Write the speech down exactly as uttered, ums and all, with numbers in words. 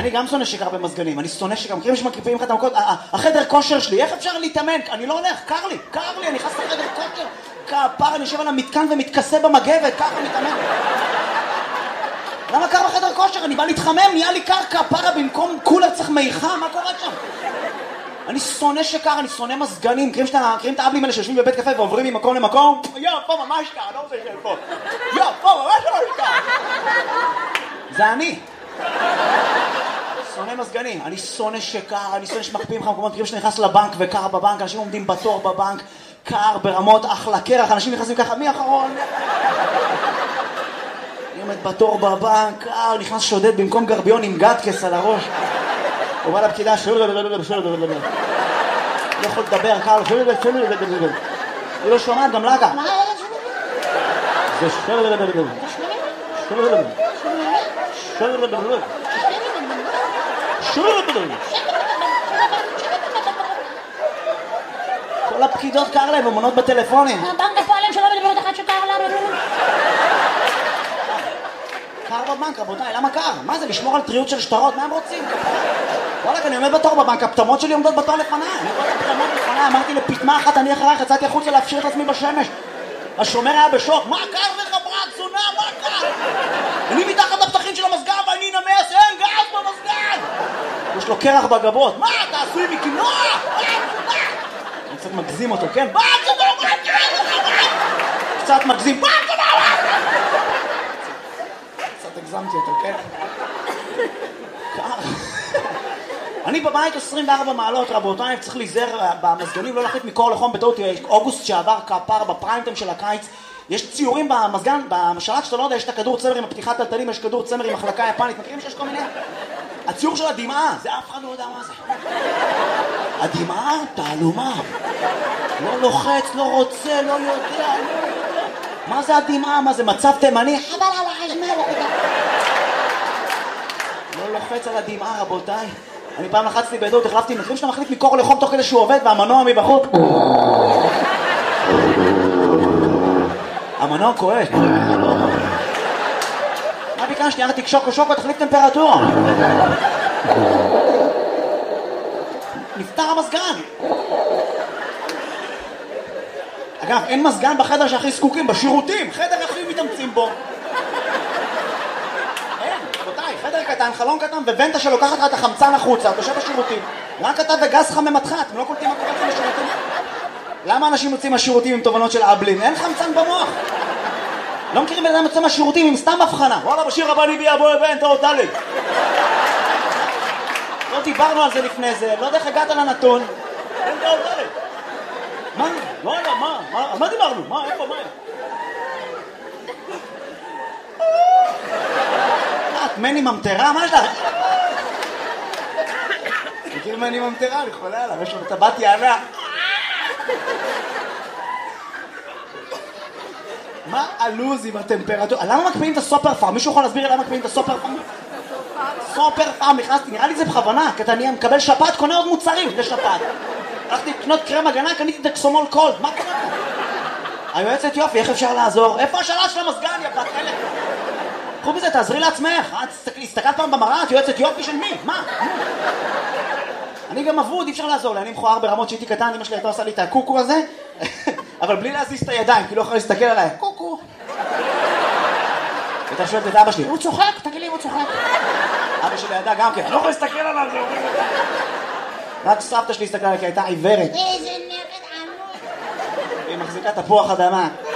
אני גם שונא שקר במזגנים, אני שונא שקר, מכירים שמקריפים לך את המקות, החדר כושר שלי, איך אפשר להתאמן? אני לא הולך, קר לי, קר לי, אני נכנס לחדר כושר, כפר, אני יושב על המתקן ומתכסה במגבת, ככה מתאמן. למה קר בחדר כושר? אני בא להתחמם, נהיה לי קר כפרה, במקום קולר צריך מיכה, מה קורה שם? אני שונא שקר, אני שונא מזגנים, מכירים את האבלים האלה שיושבים בבית קפה ועוברים ממקום למקום? יו, פה ממש קר, אני לא רוצה לשאול פה. יו, פה ממש ממש קר. זה אני. שונא מזגנים, אני שונא שקר, אני שונא שמקפיאים לך מקומות, מכירים שנכנס לבנק וקר בבנק, אנשים עומדים בתור בבנק, קר ברמות, אחלה קרח, אנשים נכנסים ככה, מי אחרון? אני עומד בתור בבנק, קר, נכנס שודד במקום גרביון עם גדקס על הראש. הוא בא לפקידה, לא יכול לדבר, קר, היא לא שומעת, גם לה קר. זה כל הפקידות קר להם, ומונות בטלפונים. הבנק הפועלים שלא מדברת אחת שקר לה. קר בבנק, רבותיי, למה קר? מה זה, לשמור על טריות של שטרות? מה הם רוצים? וואלק, אני עומד בתור בבנק, הפטמות שלי עומדות בתור לפניי. אני רואה את הפטמות לפניי, אמרתי לפטמה אחת, אני אחרייך, יצאתי החוצה להפשיר את עצמי בשמש. השומר היה בשוק, מה קר לך ברק, זונה, מה קר? אני מתחת לפתחים של המסגן ואני נמס, אין גז במסגן! יש לו קרח בגבות, מה, אתה עשוי מקינוע? אני קצת מגזים אותו, כן? מה, זה לא מה קרה לך? קצת מגזים, מה זה לא מה? קצת הגזמתי אותו, כן? קר. אני בבית עשרים וארבע מעלות, רבותיי, צריך להיזהר במזגנים, לא להחליט מקור לחום בטעות, אוגוסט שעבר כפר בפריימטיים של הקיץ, יש ציורים במזגן, בשלט שאתה לא יודע, יש את הכדור צמר עם הפתיחת טלטלים, יש כדור צמר עם מחלקה יפנית, מכירים שיש כל מיני? הציור של הדמעה, זה אף אחד לא יודע מה זה. הדמעה, תעלומה. לא לוחץ, לא רוצה, לא יודע, מה זה הדמעה? מה זה מצב תימני? חבל על החשמל. לא לוחץ על הדמעה, רבותיי. אני פעם לחצתי בעדות, החלפתי, מכירים שאתה מחליט מקור לחום תוך כדי שהוא עובד והמנוע מבחוץ. המנוע כועס. מה ביקשתי? אמרתי שוקו שוקו, תחליף טמפרטורה. נפטר המזגן. אגב, אין מזגן בחדר שהכי זקוקים, בשירותים, חדר הכי מתאמצים בו. אין, רבותיי, חדר קטן, חלון קטן, וונטה שלוקחת לך את החמצן החוצה, אתה יושב בשירותים. רק אתה וגז חממתך, אתם לא קולטים מה קורה לכם בשירותים? למה אנשים יוצאים מהשירותים עם תובנות של אבלין? אין חמצן במוח. לא מכירים בן אדם יוצא מהשירותים עם סתם הבחנה. וואלה, בשיר הבא ניבי אבו אבן, תאות דלג. לא דיברנו על זה לפני זה, לא יודע איך הגעת לנתון. אין תאות דלג. מה? לא יודע, מה? על מה דיברנו? מה? איפה? מה? את מני ממטרה? מה יש לך? מכיר מני ממטרה? אני חולה עליו, יש לו טבעת יענה. מה הלוז עם הטמפרטורה? למה מקפיאים את הסופר פארם? מישהו יכול להסביר למה מקפיאים את הסופר פארם? סופר פארם, נכנסתי, נראה לי זה בכוונה, כי אני מקבל שפעת, קונה עוד מוצרים לשפעת. הלכתי לקנות קרם הגנה, קניתי דקסומול קולד, מה קורה? היועצת יופי, איך אפשר לעזור? איפה השאלה של המזגן, יא בת חלק? חוץ מזה, תעזרי לעצמך, הסתכלת פעם במראה, את יועצת יופי של מי? מה? אני גם עבוד, אי אפשר לעזור לי, אני מכוער ברמות שהייתי קטן, אמא שלי הייתה עושה לי את הקוקו הזה, אבל בלי להזיז את הידיים, כי לא יכולה להסתכל עליי, קוקו. ואתה שואלת את אבא שלי, הוא צוחק, תגיד לי, הוא צוחק. אבא שלי ידע גם כן, אני לא יכול להסתכל עליו, זה אומר. רק סבתא שלי הסתכלה עליי, כי הייתה עיוורת. איזה נרד עמוד. היא מחזיקה תפוח אדמה.